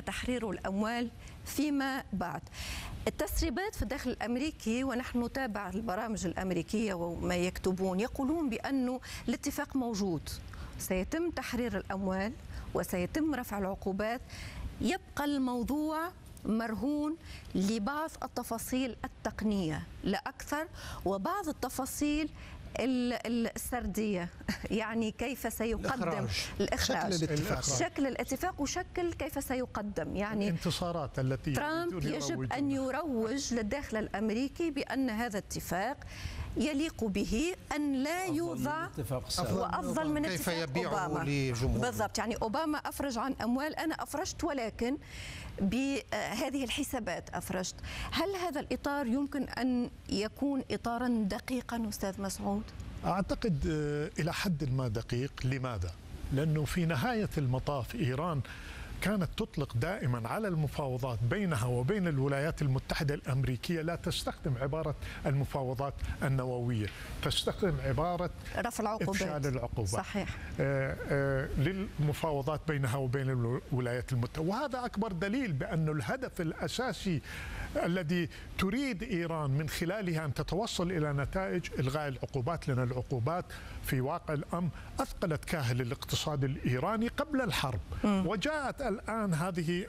تحرير الأموال فيما بعد. التسريبات في الداخل الأمريكي، ونحن نتابع البرامج الأمريكية وما يكتبون، يقولون بأن الاتفاق موجود، سيتم تحرير الأموال وسيتم رفع العقوبات. يبقى الموضوع مرهون لبعض التفاصيل التقنية لا أكثر، وبعض التفاصيل السردية، يعني كيف سيقدم الإخراج، شكل الاتفاق وشكل كيف سيقدم. يعني الانتصارات التي ترامب يجب أن يروج للداخل الأمريكي بأن هذا اتفاق يليق به، أن لا يوضع وأفضل من كيف اتفاق يبيعه لجمهوره. بالضبط، يعني أوباما أفرج عن أموال، أنا أفرجت ولكن بهذه الحسابات أفرجت. هل هذا الإطار يمكن أن يكون إطارا دقيقا أستاذ مسعود؟ أعتقد إلى حد ما دقيق. لماذا؟ لأنه في نهاية المطاف إيران كانت تطلق دائما على المفاوضات بينها وبين الولايات المتحدة الأمريكية، لا تستخدم عبارة المفاوضات النووية، تستخدم عبارة رفع العقوبات، إفشال العقوبات. صحيح. للمفاوضات بينها وبين الولايات المتحدة. وهذا أكبر دليل بأن الهدف الأساسي الذي تريد إيران من خلالها أن تتوصل إلى نتائج إلغاء العقوبات، لأن العقوبات في واقع الأمر أثقلت كاهل الاقتصاد الإيراني قبل الحرب. وجاءت الآن هذه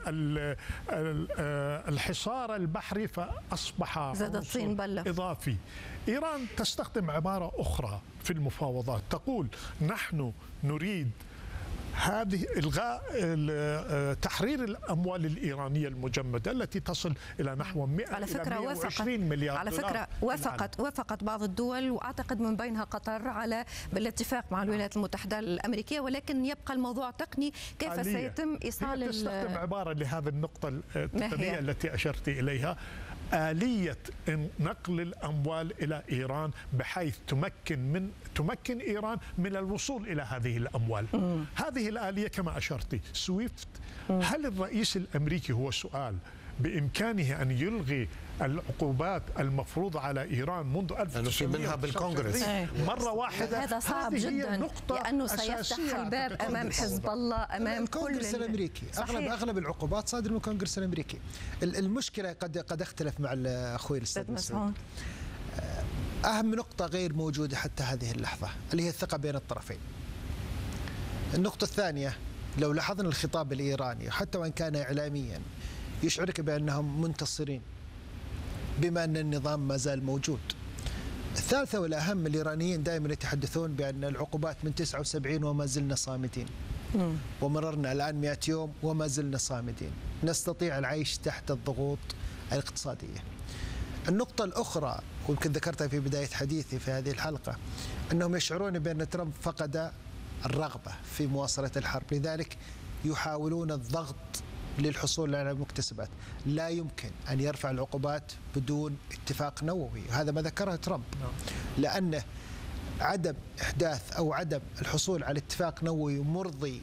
الحصار البحري فأصبح زاد الطين بلة إضافي. إيران تستخدم عبارة أخرى في المفاوضات، تقول نحن نريد هذه إلغاء تحرير الأموال الإيرانية المجمدة التي تصل إلى نحو 100 إلى 120 مليار على فكرة وافقت بعض الدول، وأعتقد من بينها قطر، على بالاتفاق مع الولايات المتحدة الأمريكية، ولكن يبقى الموضوع تقني كيف سيتم إيصال. تستخدم عبارة لهذه النقطة التقنية التي أشرت إليها، آلية نقل الأموال إلى إيران بحيث تمكن إيران من الوصول إلى هذه الأموال. هذه الآلية كما أشرت سويفت. هل الرئيس الأمريكي، هو سؤال، بإمكانه أن يلغي العقوبات المفروضة على إيران منذ 1900 منها بالكونغرس مرة واحدة؟ هذا صعب جدا، لأنه سيفتح الباب أمام حزب الله، أمام الكونغرس الأمريكي. أغلب العقوبات صادرة من الكونغرس الأمريكي. المشكلة قد أختلف مع أخوي الأستاذ مسعود. أهم نقطة غير موجودة حتى هذه اللحظة اللي هي الثقة بين الطرفين. النقطة الثانية، لو لاحظنا الخطاب الإيراني حتى وإن كان إعلاميا يشعرك بأنهم منتصرين بما أن النظام ما زال موجود. الثالثة والأهم، الإيرانيين دائما يتحدثون بأن العقوبات من 79 وما زلنا صامتين، ومررنا الآن 100 يوم وما زلنا صامتين، نستطيع العيش تحت الضغوط الاقتصادية. النقطة الأخرى ويمكن ذكرتها في بداية حديثي في هذه الحلقة، أنهم يشعرون بأن ترامب فقد الرغبة في مواصلة الحرب، لذلك يحاولون الضغط للحصول على المكتسبات. لا يمكن أن يرفع العقوبات بدون اتفاق نووي، هذا ما ذكره ترامب، لأن عدم إحداث أو عدم الحصول على اتفاق نووي مرضي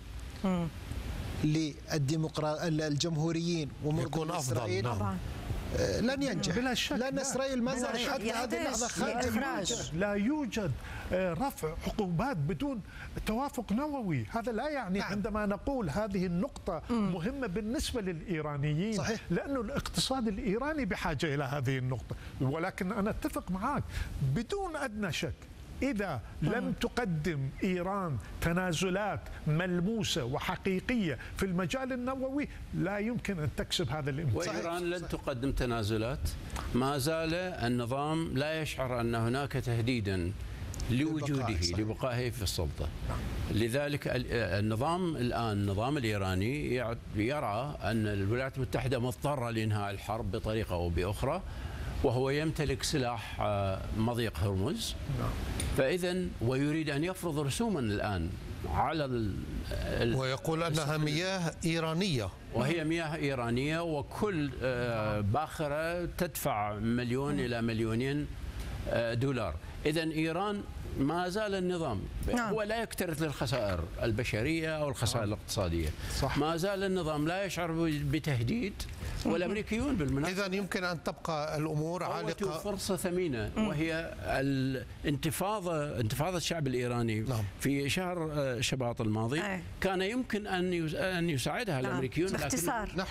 للجمهوريين ومرضي لإسرائيل لن ينجح، لأن إسرائيل ما زالت حتى هذه اللحظة خارج. لا يوجد رفع عقوبات بدون توافق نووي. هذا لا يعني عندما نقول هذه النقطة مهمة بالنسبة للإيرانيين، صحيح. لأنه الاقتصاد الإيراني بحاجة إلى هذه النقطة. ولكن أنا أتفق معك بدون أدنى شك، إذا لم تقدم إيران تنازلات ملموسة وحقيقية في المجال النووي لا يمكن أن تكسب هذا الامتياز. وإيران لن تقدم تنازلات، ما زال النظام لا يشعر أن هناك تهديدا لوجوده لبقائه في السلطة. لذلك النظام الآن، النظام الإيراني يرى أن الولايات المتحدة مضطرة لإنهاء الحرب بطريقة أو بأخرى، وهو يمتلك سلاح مضيق هرمز، فإذا ويريد أن يفرض رسوما الآن على ويقول أنها مياه إيرانية، وهي مياه إيرانية، وكل باخرة تدفع 1 إلى 2 مليون دولار. إذا إيران ما زال النظام هو لا يكترث للخسائر البشرية أو الخسائر الاقتصادية. صح. ما زال النظام لا يشعر بتهديد، والأمريكيون بالمناسبة. إذا يمكن أن تبقى الأمور عالقة. فرصة ثمينة، وهي انتفاضة الشعب الإيراني في شهر شباط الماضي. كان يمكن أن يساعدها الأمريكيون، باختصار.